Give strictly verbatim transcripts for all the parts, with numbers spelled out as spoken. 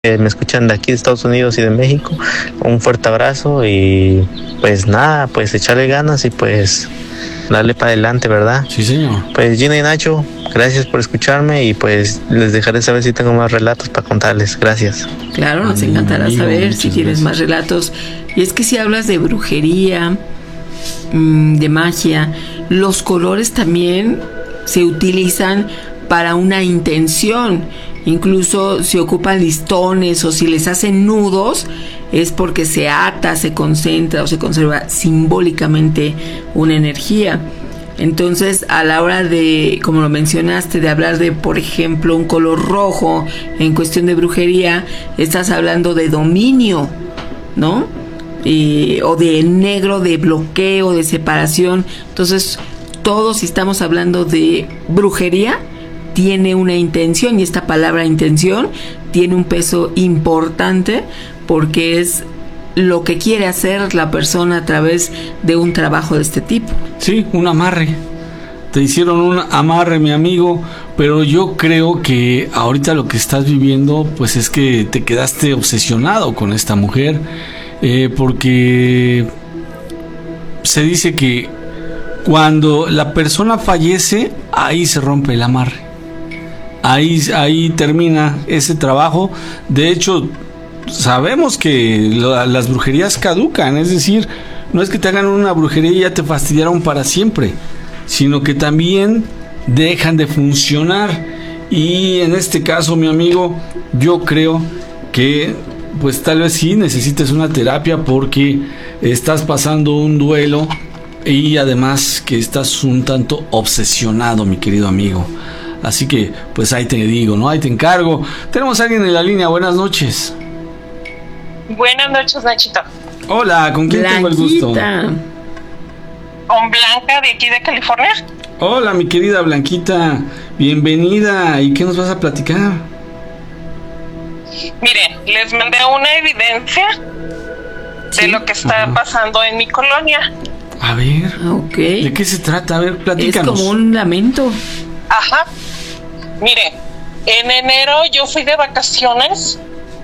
que me escuchan de aquí de Estados Unidos y de México. Un fuerte abrazo y pues nada, pues echarle ganas y pues darle para adelante, ¿verdad? Sí, señor. Pues Gina y Nacho, gracias por escucharme y pues les dejaré saber si tengo más relatos para contarles. Gracias. Claro, nos encantará amigo, saber si tienes gracias. más relatos. Y es que si hablas de brujería, de magia, los colores también se utilizan para una intención. Incluso si ocupan listones o si les hacen nudos, es porque se ata, se concentra o se conserva simbólicamente una energía. Entonces, a la hora de, como lo mencionaste, de hablar de, por ejemplo, un color rojo en cuestión de brujería, estás hablando de dominio, ¿no? Eh, o de negro, de bloqueo, de separación. Entonces, todos, si estamos hablando de brujería, tiene una intención, y esta palabra intención tiene un peso importante porque es lo que quiere hacer la persona a través de un trabajo de este tipo. Sí, un amarre. Te hicieron un amarre, mi amigo, pero yo creo que ahorita lo que estás viviendo, pues es que te quedaste obsesionado con esta mujer, eh, porque se dice que cuando la persona fallece, ahí se rompe el amarre. Ahí, ahí termina ese trabajo. De hecho, sabemos que la, las brujerías caducan, es decir, no es que te hagan una brujería y ya te fastidiaron para siempre, sino que también dejan de funcionar. Y en este caso, mi amigo, yo creo que pues tal vez sí necesites una terapia porque estás pasando un duelo y además que estás un tanto obsesionado, mi querido amigo. Así que, pues ahí te digo, ¿no? Ahí te encargo. Tenemos a alguien en la línea. Buenas noches. Buenas noches, Nachito. Hola, ¿con quién tengo el gusto? Con Blanca, de aquí de California. Hola, mi querida Blanquita. Bienvenida. ¿Y qué nos vas a platicar? Miren, les mandé una evidencia ¿Sí? de lo que está Ajá. pasando en mi colonia. A ver. Ok. ¿De qué se trata? A ver, platícanos. Es como un lamento. Ajá. Mire, en enero yo fui de vacaciones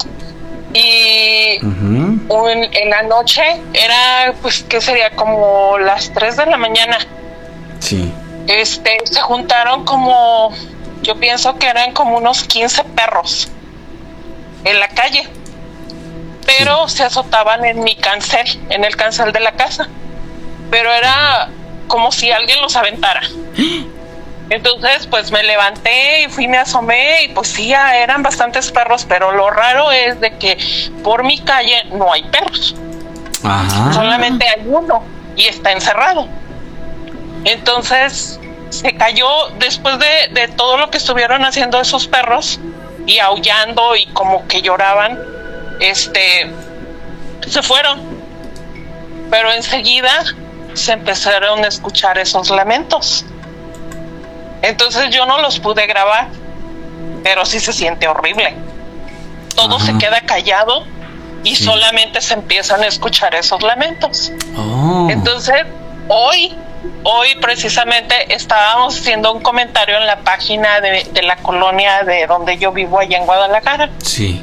y Uh-huh. un, en la noche era, pues, ¿qué sería? Como las tres de la mañana. Sí. Este, se juntaron como, yo pienso que eran como unos quince perros en la calle, pero sí. se azotaban en mi cancel, en el cancel de la casa, pero era como si alguien los aventara. Entonces, pues me levanté y fui, me asomé y pues sí, eran bastantes perros, pero lo raro es de que por mi calle no hay perros. Ajá. Solamente hay uno y está encerrado. Entonces, se cayó después de, de todo lo que estuvieron haciendo esos perros y aullando y como que lloraban, este, se fueron. Pero enseguida se empezaron a escuchar esos lamentos. Entonces yo no los pude grabar, pero sí se siente horrible. Todo Ajá. se queda callado y Sí. solamente se empiezan a escuchar esos lamentos. Oh. Entonces, hoy, hoy precisamente estábamos haciendo un comentario en la página de, de la colonia de donde yo vivo, allá en Guadalajara. Sí.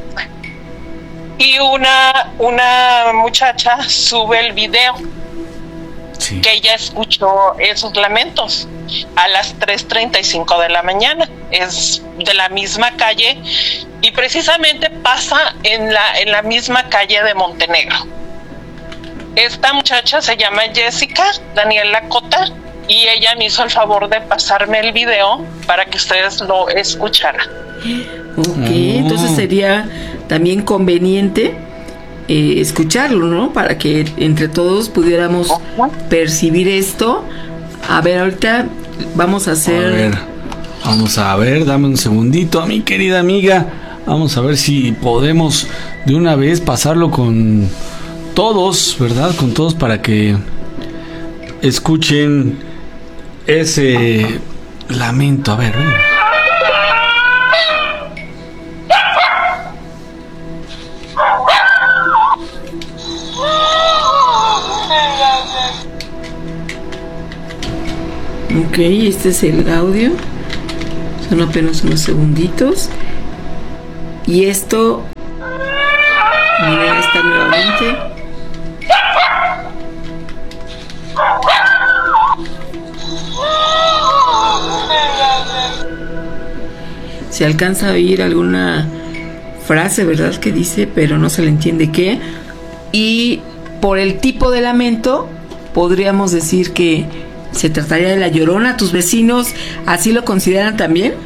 Y una, una muchacha sube el video Sí. que ella escuchó esos lamentos a las tres treinta y cinco de la mañana. Es de la misma calle y precisamente pasa en la, en la misma calle de Montenegro. Esta muchacha se llama Jessica Daniela Cota y ella me hizo el favor de pasarme el video para que ustedes lo escucharan. Ok, Oh. entonces sería también conveniente eh, escucharlo, ¿no? Para que entre todos pudiéramos Ajá. percibir esto. A ver, ahorita vamos a hacer... A ver, vamos a ver, dame un segundito, mi querida amiga. Vamos a ver si podemos de una vez pasarlo con todos, ¿verdad? Con todos para que escuchen ese lamento. A ver, ven. Ok, este es el audio. Son apenas unos segunditos. Y esto, miren, está nuevamente. Se alcanza a oír alguna frase, ¿verdad? Que dice, pero no se le entiende qué. Y por el tipo de lamento, podríamos decir que se trataría de la Llorona. ¿Tus vecinos así lo consideran también?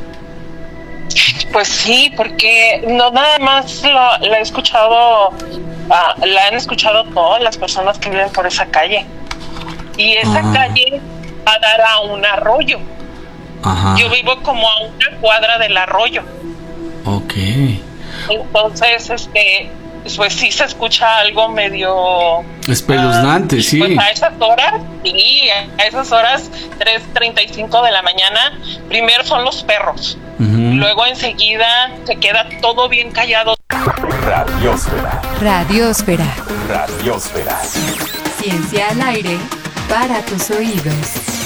Pues sí, porque no nada más lo, la he escuchado, uh, la han escuchado todas las personas que viven por esa calle. Y esa ah. calle va a dar a un arroyo. Ajá. Yo vivo como a una cuadra del arroyo. Ok. Entonces, este, pues sí se escucha algo medio espeluznante, uh, sí. Pues a esas horas, sí, a esas horas, tres treinta y cinco de la mañana, primero son los perros. Uh-huh. Luego enseguida se queda todo bien callado. Radiósfera. Radiósfera. Radiósfera. Ciencia al aire para tus oídos.